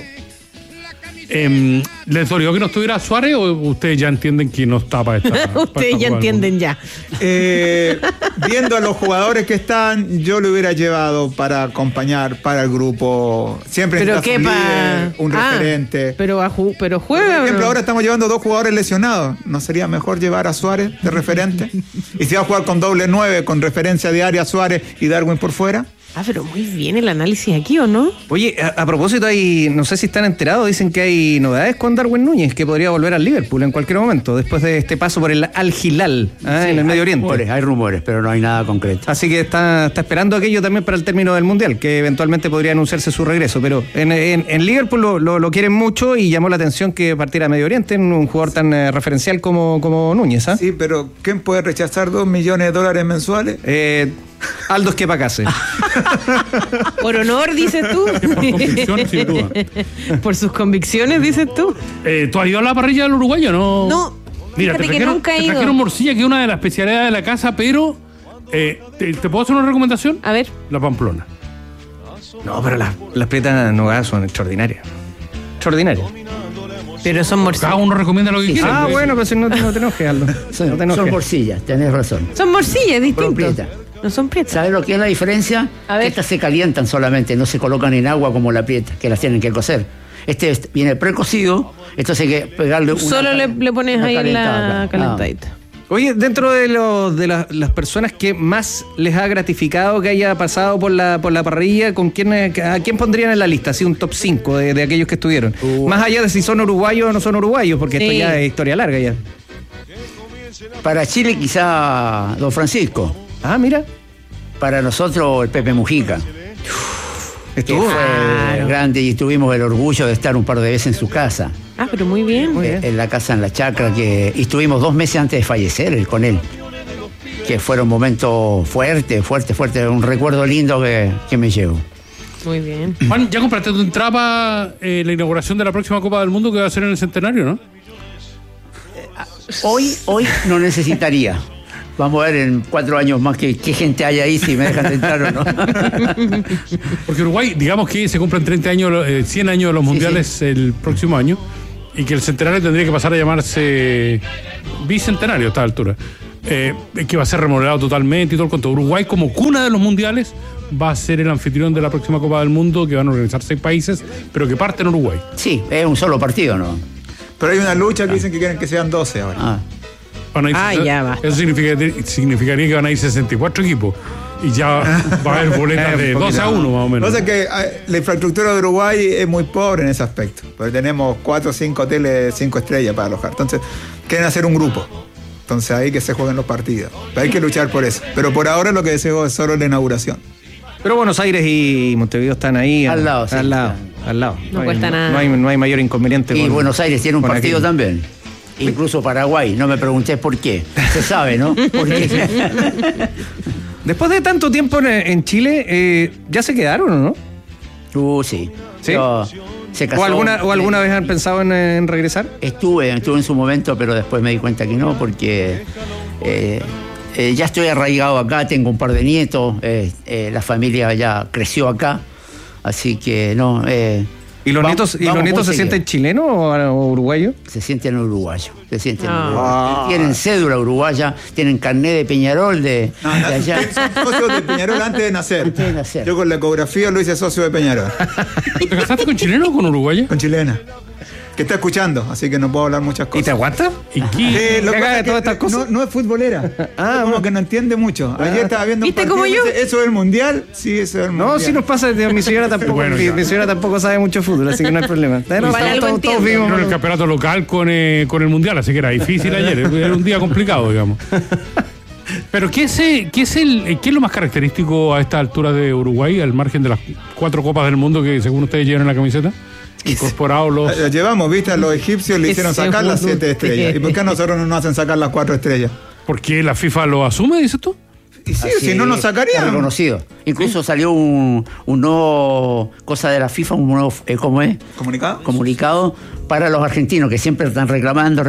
S5: ¿Les dolió que no estuviera Suárez o ustedes ya entienden que no está para esta?
S2: Ustedes ya entienden ya.
S17: Viendo a los jugadores que están, yo lo hubiera llevado para acompañar para el grupo. Siempre necesitas un referente.
S2: Pero juega.
S17: Por ejemplo, ahora estamos llevando 2 jugadores lesionados. ¿No sería mejor llevar a Suárez de referente? Y si va a jugar con doble 9, con referencia diaria a Suárez y Darwin por fuera.
S2: Pero muy bien el análisis aquí, ¿o no?
S1: Oye, a propósito, no sé si están enterados, dicen que hay novedades con Darwin Núñez, que podría volver al Liverpool en cualquier momento, después de este paso por el Al Hilal, en el Medio Oriente.
S16: Hay rumores, pero no hay nada concreto.
S1: Así que está esperando aquello también para el término del Mundial, que eventualmente podría anunciarse su regreso, pero en Liverpool lo quieren mucho y llamó la atención que partiera a Medio Oriente en un jugador tan referencial como Núñez.
S17: Sí, pero ¿quién puede rechazar $2 millones mensuales?
S1: Aldo Esquepacase.
S2: Por honor, dices tú.
S5: Por convicción, sin duda.
S2: Por sus convicciones, dices tú.
S5: ¿Tú has ido a la parrilla del uruguayo, no?
S2: No.
S5: Mira, te trajeron morcilla, que es una de las especialidades de la casa, pero ¿te puedo hacer una recomendación?
S2: A ver.
S5: La Pamplona.
S1: No, pero las prietas nogadas son extraordinarias.
S2: Pero son morcillas.
S5: Cada uno recomienda lo que quiera.
S1: Bueno, pero si no te enojes, Aldo.
S16: Son morcillas, tenés razón.
S2: Son morcillas distintas. No son prietas.
S16: ¿Sabes lo que es la diferencia? Que estas se calientan solamente, no se colocan en agua como la prieta, que las tienen que cocer. Este viene precocido, entonces hay que pegarle una...
S2: Solo le pones ahí la calentadita.
S1: Oye, dentro de las personas que más les ha gratificado que haya pasado por la parrilla, ¿a quién pondrían en la lista? Así un top 5 de aquellos que estuvieron. Más allá de si son uruguayos o no son uruguayos, porque esto ya es historia larga ya.
S16: Para Chile quizá Don Francisco.
S1: Ah, mira.
S16: Para nosotros el Pepe Mujica.
S1: Estuvo.
S16: Que fue grande y tuvimos el orgullo de estar un par de veces en su casa.
S2: Ah, pero muy bien.
S16: En la casa en la chacra, y estuvimos 2 meses antes de fallecer con él. Que fueron momentos fuertes, un recuerdo lindo que me llevo.
S2: Muy bien.
S5: Juan, ¿ya compraste tu entrada para la inauguración de la próxima Copa del Mundo que va a ser en el Centenario, no?
S16: Hoy no necesitaría. Vamos a ver en 4 años más qué gente hay ahí, si me dejan entrar o no.
S5: Porque Uruguay, digamos que se cumplen 30 años, 100 años de los mundiales el próximo año, y que el Centenario tendría que pasar a llamarse Bicentenario a esta altura. Que va a ser remodelado totalmente y todo el cuento. Uruguay, como cuna de los mundiales, va a ser el anfitrión de la próxima Copa del Mundo, que van a organizar 6 países, pero que parte en Uruguay.
S16: Sí, es un solo partido, ¿no?
S17: Pero hay una lucha que dicen que quieren que sean 12 ahora.
S2: Ya va.
S5: Eso significaría que van a ir 64 equipos. Y ya va a haber boletas de 12-1 más o menos.
S17: No sé que la infraestructura de Uruguay es muy pobre en ese aspecto. Porque tenemos 4 o 5 hoteles 5 estrellas para alojar. Entonces, quieren hacer un grupo. Entonces ahí que se jueguen los partidos. Pero hay que luchar por eso. Pero por ahora lo que deseo es solo la inauguración.
S1: Pero Buenos Aires y Montevideo están ahí.
S16: Al lado.
S2: No cuesta nada.
S1: No hay mayor inconveniente.
S16: Y Buenos Aires tiene un partido
S1: aquello
S16: también. Incluso Paraguay. No me pregunté por qué. Se sabe, ¿no? ¿Por qué?
S1: Después de tanto tiempo en Chile, ¿ya se quedaron o no?
S16: Sí.
S1: ¿Sí?
S16: Se casó,
S1: ¿O alguna vez han pensado en regresar?
S16: Estuve en su momento, pero después me di cuenta que no, porque ya estoy arraigado acá, tengo un par de nietos, la familia ya creció acá, así que no.
S1: ¿Y los nietos se sienten chilenos o uruguayos?
S16: Se sienten uruguayos. Tienen cédula uruguaya, tienen carnet de Peñarol de allá.
S17: Son socios de Peñarol antes de nacer. Yo con la ecografía lo hice socio de Peñarol.
S5: ¿Te casaste con chileno o con uruguaya?
S17: Con chilena. Que está escuchando, así que no puedo hablar muchas cosas.
S1: ¿Y te aguanta?
S5: ¿Y qué?
S17: Lo que pasa es que no es futbolera. Como que no entiende mucho. Ayer estaba viendo un partido.
S2: ¿Viste como yo?
S17: ¿Eso es el mundial? Sí, eso es el mundial.
S1: No, sí nos pasa. Mi señora tampoco.
S5: Bueno,
S1: mi señora tampoco sabe mucho fútbol, así que no hay problema.
S5: Todos vimos el campeonato local con el mundial, así que era difícil ayer. Era un día complicado, digamos. Pero ¿qué es lo más característico a esta altura de Uruguay, al margen de las 4 copas del mundo que según ustedes llevan en la camiseta? Incorporados los...
S17: Llevamos, viste, a los egipcios le hicieron sacar las 7 estrellas. ¿Y por qué a nosotros no nos hacen sacar las 4 estrellas?
S5: ¿Por qué la FIFA lo asume, dices tú?
S17: Y sí, si no nos sacarían.
S16: Reconocido. Incluso salió un nuevo cosa de la FIFA, un nuevo, ¿cómo es? Comunicado para los argentinos, que siempre están reclamando.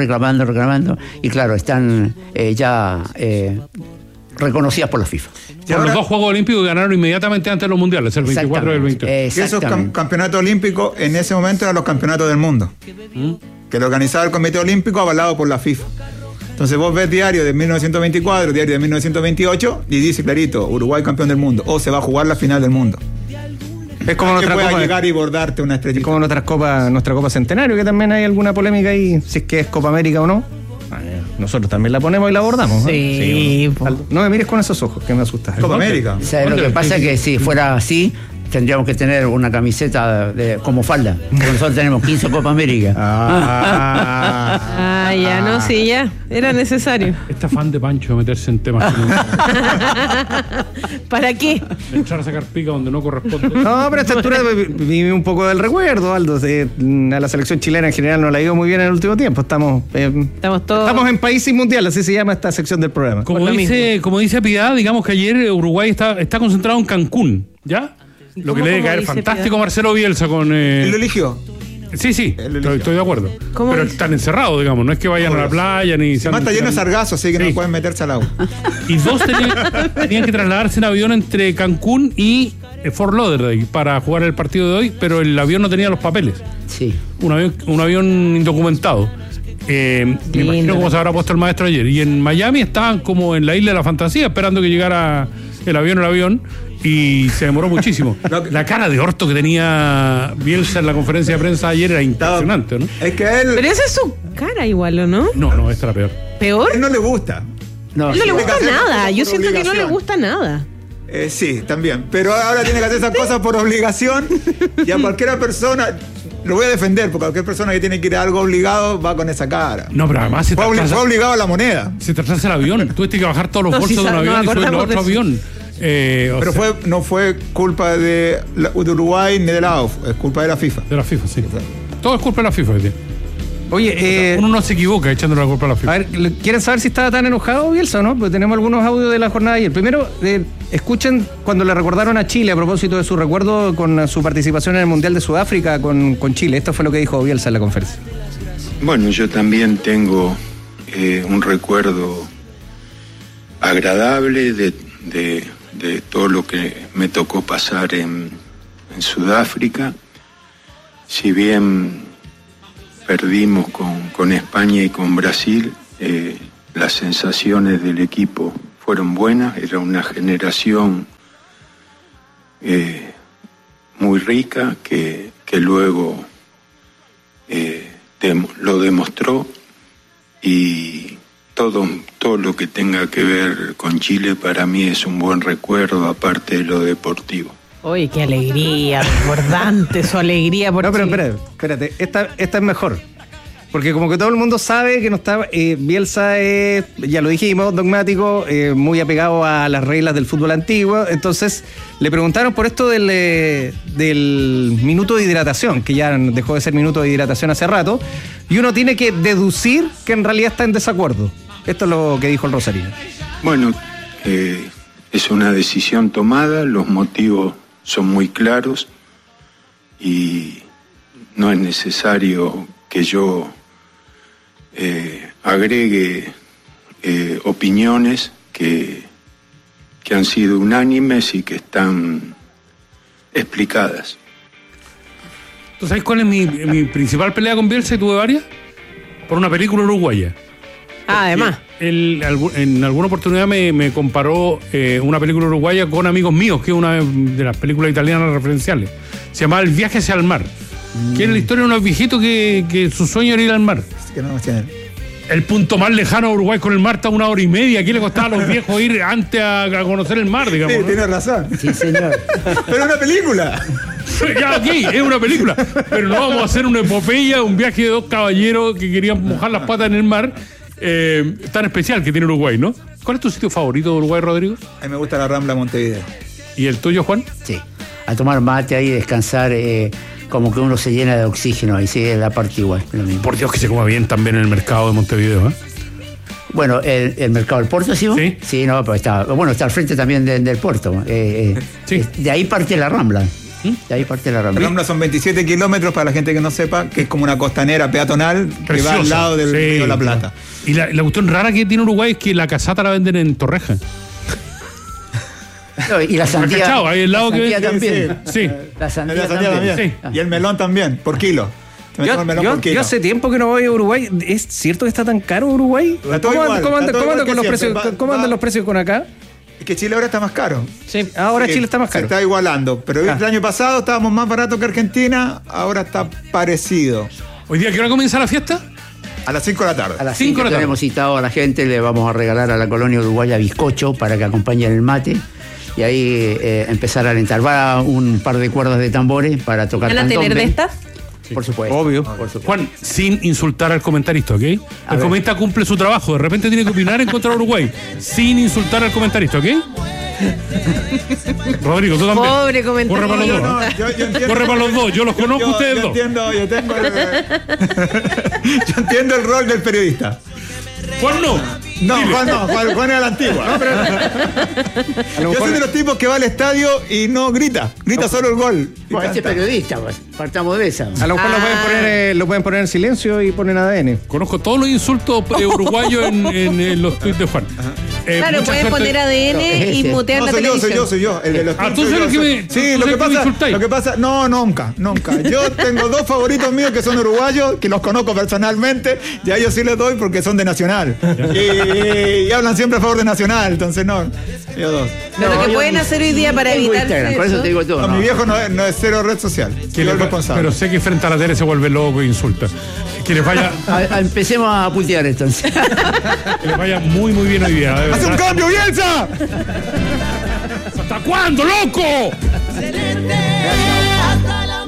S16: Y claro, están ya reconocidas por la FIFA.
S5: Por los 2 Juegos Olímpicos ganaron inmediatamente antes de los mundiales, el 24 y el 28.
S17: Y esos campeonatos olímpicos en ese momento eran los campeonatos del mundo. Que lo organizaba el Comité Olímpico avalado por la FIFA. Entonces vos ves diario de 1924, diario de 1928 y dice clarito, Uruguay campeón del mundo. O se va a jugar la final del mundo.
S1: Es como nuestra
S17: copa, llegar y bordarte una estrellita.
S1: Es como nuestra Copa Centenario, que también hay alguna polémica ahí, si es que es Copa América o no. Nosotros también la ponemos y la abordamos.
S2: Sí.
S1: No me mires con esos ojos, que me asustas.
S17: Copa América.
S16: O sea, lo que pasa es que si fuera así, tendríamos que tener una camiseta como falda. Porque nosotros tenemos 15 Copa América.
S2: Ya. Era necesario.
S5: Este afán de Pancho de meterse en temas que no...
S2: ¿Para qué?
S5: Echar a sacar pica donde no corresponde.
S1: No, pero a esta altura vive un poco del recuerdo, Aldo. A la selección chilena en general no la ha ido muy bien en el último tiempo. Estamos en país y mundial, así se llama esta sección del programa.
S5: Como dice Piedad, digamos que ayer Uruguay está concentrado en Cancún, ¿ya? Lo que le debe caer fantástico a Marcelo Bielsa con...
S17: ¿Él lo eligió?
S5: Sí, estoy de acuerdo. Pero están encerrados, digamos, no es que vayan a la playa ni...
S17: Se mata lleno de sargazo, así que no pueden meterse al agua.
S5: Y 2 tenían que trasladarse en avión entre Cancún y Fort Lauderdale para jugar el partido de hoy, pero el avión no tenía los papeles.
S16: Sí.
S5: Un avión indocumentado. Me imagino cómo se habrá puesto el maestro ayer. Y en Miami estaban como en la isla de la fantasía, esperando que llegara el avión. Y se demoró muchísimo. La cara de orto que tenía Bielsa en la conferencia de prensa ayer era impresionante, ¿no?
S17: Es que a él...
S2: Pero esa es su cara igual, ¿o no?
S5: No, esta era peor.
S2: ¿Peor?
S17: A él no le gusta.
S2: No le gusta nada. Yo siento que no le gusta nada.
S17: Sí, también. Pero ahora tiene que hacer esas cosas por obligación y a cualquier persona... Lo voy a defender, porque cualquier persona que tiene que ir a algo obligado va con esa cara.
S5: No, pero además
S17: fue obligado a la moneda.
S5: Se te atrasa el avión. Tuviste que bajar todos los bolsos de un avión y subir a otro avión.
S17: Pero no fue culpa de Uruguay ni de la AUF, es culpa de la FIFA.
S5: De la FIFA, sí. Todo es culpa de la FIFA, tío.
S1: Oye,
S5: uno no se equivoca echándole la culpa a la FIFA.
S1: A ver, ¿quieren saber si estaba tan enojado Bielsa o no? Porque tenemos algunos audios de la jornada de ayer. Primero, escuchen cuando le recordaron a Chile a propósito de su recuerdo con su participación en el Mundial de Sudáfrica con Chile. Esto fue lo que dijo Bielsa en la conferencia.
S18: Bueno, yo también tengo un recuerdo agradable de todo lo que me tocó pasar en Sudáfrica. Si bien perdimos con España y con Brasil, las sensaciones del equipo fueron buenas. Era una generación muy rica que luego lo demostró, y todo lo que tenga que ver con Chile para mí es un buen recuerdo, aparte de lo deportivo.
S2: Oye, qué alegría, recordante su alegría por
S1: No, pero espérate, esta es mejor. Porque como que todo el mundo sabe que no está. Bielsa es, ya lo dijimos, dogmático, muy apegado a las reglas del fútbol antiguo. Entonces le preguntaron por esto del minuto de hidratación, que ya dejó de ser minuto de hidratación hace rato, y uno tiene que deducir que en realidad está en desacuerdo. Esto es lo que dijo el rosarino.
S18: Bueno, es una decisión tomada, los motivos son muy claros y no es necesario que yo agregue opiniones que han sido unánimes y que están explicadas.
S5: ¿Tú sabes cuál es mi principal pelea con Bielsa? Y tuve varias. Por una película uruguaya.
S2: Además.
S5: Él en alguna oportunidad me comparó una película uruguaya con Amigos Míos, que es una de las películas italianas referenciales. Se llamaba El viaje hacia el mar. Que era la historia de unos viejitos que su sueño era ir al mar.
S17: Que no tiene.
S5: El punto más lejano a Uruguay con el mar está 1 hora y media. ¿Qué le costaba a los viejos ir antes a conocer el mar, digamos?
S17: Sí,
S5: ¿no?
S17: tienes razón.
S16: Sí, señor.
S17: Pero es una película.
S5: Ya, ok, es una película. Pero no vamos a hacer una epopeya, un viaje de 2 caballeros que querían mojar las patas en el mar. Tan especial que tiene Uruguay, ¿no? ¿Cuál es tu sitio favorito de Uruguay, Rodrigo?
S17: A mí me gusta la Rambla Montevideo.
S5: ¿Y el tuyo, Juan?
S16: Sí. A tomar mate ahí, descansar, como que uno se llena de oxígeno ahí, sí, es la parte igual.
S5: Por Dios que se coma bien también en el mercado de Montevideo, ¿eh?
S16: Bueno, el mercado del Porto, ¿sí?
S5: Sí.
S16: Sí, no, pero está al frente también del puerto.
S5: Sí.
S16: De ahí parte la Rambla. De ahí parte la Rambla.
S17: La Rambla son 27 kilómetros, para la gente que no sepa, que es como una costanera peatonal que va al lado del río La Plata.
S5: Y la cuestión rara que tiene Uruguay es que la casata la venden en Torreja.
S16: No, y la sandía.
S5: Cachao, ahí al lado que
S16: también.
S5: Sí.
S16: La sandía
S17: también.
S5: Sí.
S17: Y el melón también, por kilo.
S1: Yo hace tiempo que no voy a Uruguay. ¿Es cierto que está tan caro Uruguay? ¿Cómo andan los precios con acá?
S17: Es que Chile ahora está más caro.
S1: Sí, ahora Chile está más caro.
S17: Se está igualando. Pero el año pasado estábamos más baratos que Argentina, ahora está parecido.
S5: ¿Hoy día qué hora comienza la fiesta?
S17: A las 5 de la tarde.
S16: A las 5 de la tarde. Tenemos citado a la gente, le vamos a regalar a la colonia uruguaya bizcocho para que acompañen el mate. Y ahí empezar a alentar. Va un par de cuerdas de tambores para tocar
S2: candombe. ¿Van a tener de estas?
S16: Sí. Por supuesto.
S1: Obvio.
S5: Juan, sin insultar al comentarista, ¿ok? El comentarista cumple su trabajo. De repente tiene que opinar en contra de Uruguay. Sin insultar al comentarista, ¿ok? Rodrigo, tú también.
S2: Pobre comentarista.
S5: Corre para los dos. Corre para los dos. Yo los conozco a ustedes dos.
S17: Yo entiendo el rol del periodista.
S5: Juan no.
S17: No, Juan no, Juan es a la antigua. Yo soy de los tipos que va al estadio y no grita solo el gol.
S16: Pues este periodista, pues, partamos de esa.
S1: A lo mejor lo pueden poner en silencio y ponen ADN.
S5: Conozco todos los insultos uruguayos en los tweets de Juan.
S2: Claro, pueden poner ADN y mutear la televisión.
S17: Soy yo, el de los tweets.
S5: Tú eres el que me.
S17: Sí, lo que pasa, no, nunca. Yo tengo 2 favoritos míos que son uruguayos, que los conozco personalmente, y a ellos sí les doy porque son de Nacional. Y hablan siempre a favor de Nacional, entonces no. Yo 2.
S2: Lo que pueden hacer hoy día para evitar eso.
S16: Por eso te digo todo.
S17: No, mi viejo no es cero red social.
S5: Pero sé que frente a la tele se vuelve loco e insulta. Que les vaya.
S16: Empecemos a putear entonces.
S5: Que les vaya muy, muy bien hoy día.
S17: ¡Hace un cambio, Bielsa!
S5: ¿Hasta cuándo, loco?
S19: Hasta la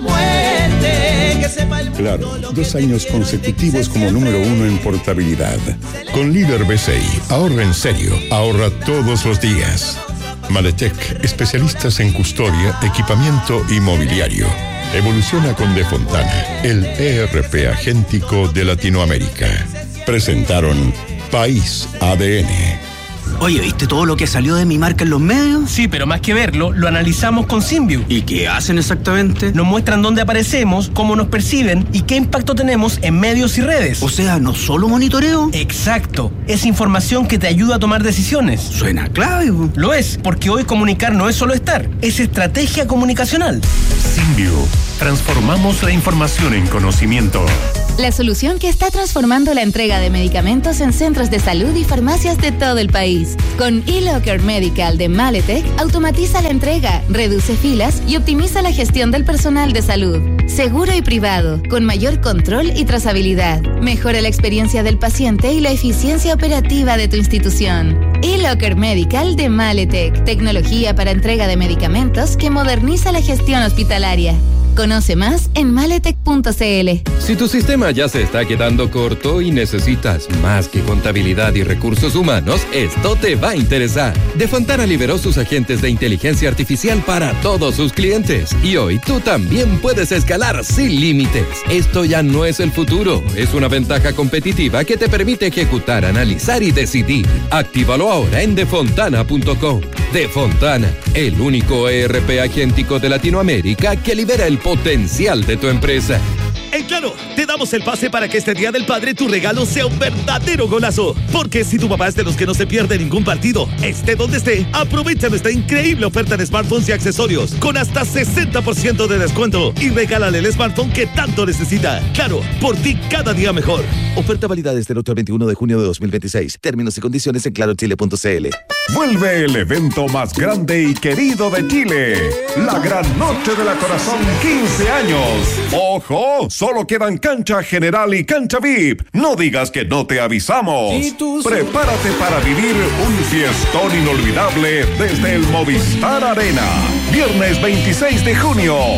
S19: muerte, que sepa el mundo.
S15: Claro, 2 años consecutivos como número 1 en portabilidad. Con Líder BCI, ahorra en serio, ahorra todos los días. Maletec, especialistas en custodia, equipamiento y mobiliario. Evoluciona con De Fontana, el ERP agéntico de Latinoamérica. Presentaron País ADN.
S20: Oye, ¿viste todo lo que salió de mi marca en los medios?
S21: Sí, pero más que verlo, lo analizamos con Symbiu.
S20: ¿Y qué hacen exactamente?
S21: Nos muestran dónde aparecemos, cómo nos perciben y qué impacto tenemos en medios y redes.
S20: O sea, ¿no solo monitoreo?
S21: Exacto. Es información que te ayuda a tomar decisiones.
S20: Suena clave.
S21: Lo es, porque hoy comunicar no es solo estar, es estrategia comunicacional.
S14: Symbiu. Transformamos la información en conocimiento.
S22: La solución que está transformando la entrega de medicamentos en centros de salud y farmacias de todo el país. Con eLocker Medical de Maletec, automatiza la entrega, reduce filas y optimiza la gestión del personal de salud. Seguro y privado, con mayor control y trazabilidad. Mejora la experiencia del paciente y la eficiencia operativa de tu institución. eLocker Medical de Maletec, tecnología para entrega de medicamentos que moderniza la gestión hospitalaria. Conoce más en maletec.cl.
S23: Si tu sistema ya se está quedando corto y necesitas más que contabilidad y recursos humanos, esto te va a interesar. De Fontana liberó sus agentes de inteligencia artificial para todos sus clientes. Y hoy tú también puedes escalar sin límites. Esto ya no es el futuro, es una ventaja competitiva que te permite ejecutar, analizar y decidir. Actívalo ahora en defontana.com. De Fontana, el único ERP agéntico de Latinoamérica que libera el potencial de tu empresa.
S13: En Claro, te damos el pase para que este Día del Padre tu regalo sea un verdadero golazo. Porque si tu papá es de los que no se pierde ningún partido, esté donde esté, aprovecha nuestra increíble oferta en smartphones y accesorios con hasta 60% de descuento y regálale el smartphone que tanto necesita. Claro, por ti cada día mejor. Oferta válida desde el 8 al 21 de junio de 2026. Términos y condiciones en clarochile.cl.
S3: Vuelve el evento más grande y querido de Chile, la Gran Noche de la Corazón 15 años. ¡Ojo! Solo quedan cancha general y cancha VIP. No digas que no te avisamos. Prepárate para vivir un fiestón inolvidable desde el Movistar Arena. Viernes 26 de junio,